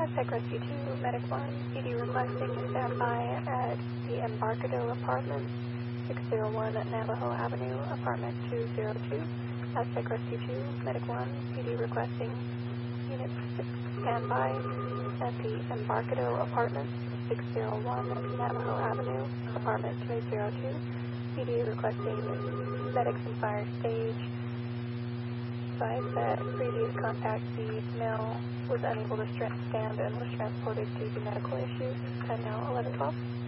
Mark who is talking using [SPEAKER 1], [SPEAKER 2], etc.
[SPEAKER 1] Tech Rescue 2, Medic 1, PD requesting standby at the Embarcadero Apartments, 601 Navajo Avenue, Apartment 202. Tech Rescue 2, Medic 1, PD requesting units standby at the Embarcadero Apartments, 601 Navajo Avenue, Apartment 202. PD requesting medics and fire stage. Advise that previous contact, the male was unable to stand and was transported due to medical issues. Time now 11:12.